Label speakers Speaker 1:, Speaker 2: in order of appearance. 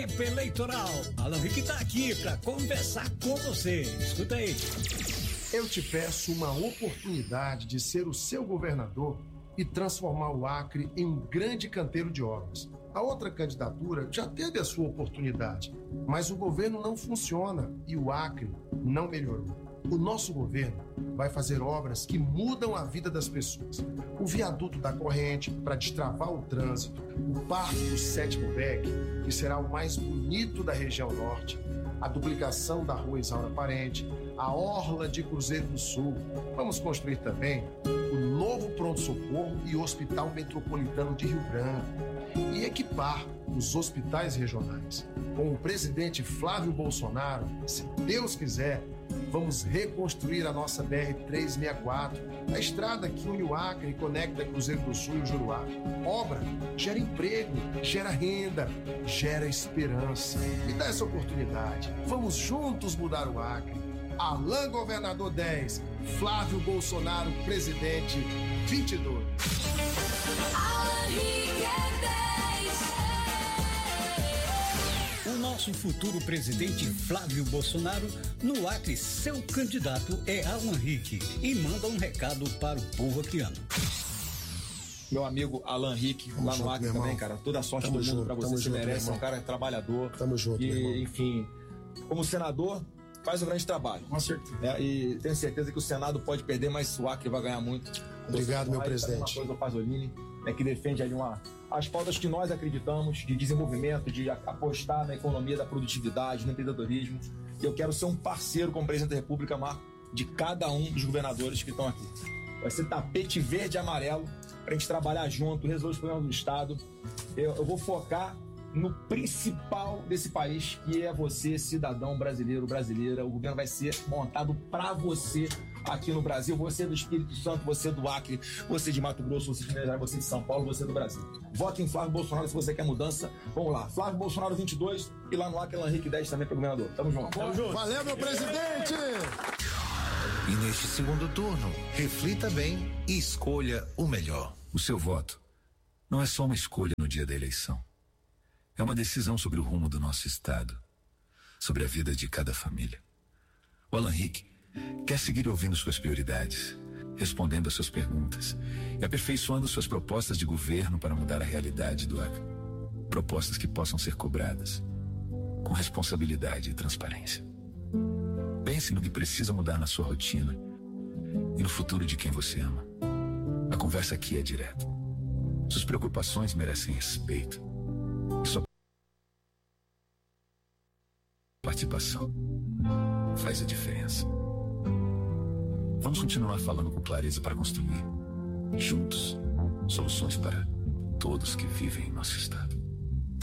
Speaker 1: tempo eleitoral. Alan Rick tá aqui para conversar com você. Escuta aí.
Speaker 2: Eu te peço uma oportunidade de ser o seu governador e transformar o Acre em um grande canteiro de obras. A outra candidatura já teve a sua oportunidade, mas o governo não funciona e o Acre não melhorou. O nosso governo vai fazer obras que mudam a vida das pessoas. O viaduto da corrente para destravar o trânsito, o parque do 7º BEC, que será o mais bonito da região norte, a duplicação da rua Isaura Parente, a orla de Cruzeiro do Sul. Vamos construir também o novo pronto-socorro e hospital metropolitano de Rio Branco e equipar os hospitais regionais. Com o presidente Flávio Bolsonaro, se Deus quiser, vamos reconstruir a nossa BR-364, a estrada que une o Acre e conecta Cruzeiro do Sul e o Juruá. Obra gera emprego, gera renda, gera esperança. Me dá essa oportunidade. Vamos juntos mudar o Acre. Alan Governador 10, Flávio Bolsonaro Presidente 22.
Speaker 1: O nosso futuro presidente Flávio Bolsonaro, no Acre, seu candidato é Alan Rick e manda um recado para o povo acreano.
Speaker 3: Meu amigo Alan Rick, lá no Acre também, cara. Toda a sorte do mundo pra você, você merece, é um cara trabalhador.
Speaker 2: Tamo junto,
Speaker 3: e, enfim, como senador, faz um grande trabalho.
Speaker 2: Com certeza.
Speaker 3: E tenho certeza que o Senado pode perder, mas o Acre vai ganhar muito.
Speaker 2: Obrigado, meu presidente.
Speaker 3: Uma coisa, o Pasolini, que defende ali as pautas que nós acreditamos de desenvolvimento, de apostar na economia da produtividade, no empreendedorismo. E eu quero ser um parceiro como presidente da República, Marco, de cada um dos governadores que estão aqui. Vai ser tapete verde e amarelo para a gente trabalhar junto, resolver os problemas do Estado. Eu vou focar no principal desse país, que é você, cidadão brasileiro, brasileira. O governo vai ser montado para você aqui no Brasil. Você do Espírito Santo, você do Acre, você de Mato Grosso, você de Minas Gerais, você de São Paulo, você do Brasil. Vote em Flávio Bolsonaro se você quer mudança. Vamos lá, Flávio Bolsonaro 22 e lá no Acre, Alan Rick 10 também para governador. Tamo junto.
Speaker 2: Tamo junto. Valeu, meu presidente!
Speaker 4: E neste segundo turno, reflita bem e escolha o melhor.
Speaker 5: O seu voto não é só uma escolha no dia da eleição. É uma decisão sobre o rumo do nosso Estado, sobre a vida de cada família. O Alan Rick quer seguir ouvindo suas prioridades, respondendo às suas perguntas e aperfeiçoando suas propostas de governo para mudar a realidade do Acre. Propostas que possam ser cobradas com responsabilidade e transparência. Pense no que precisa mudar na sua rotina e no futuro de quem você ama. A conversa aqui é direta. Suas preocupações merecem respeito. E sua participação faz a diferença. Vamos continuar falando com clareza para construir, juntos, soluções para todos que vivem em nosso estado.